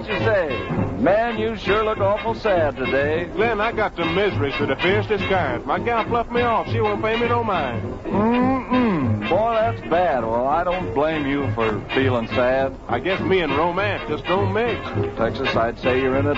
you say? Man, you sure look awful sad today. Glenn, I got the miseries to the fiercest kind. My gal fluffed me off. She won't pay me no mind. Boy, that's bad. Well, I don't blame you for feeling sad. I guess me and romance just don't mix. Texas, I'd say you're in a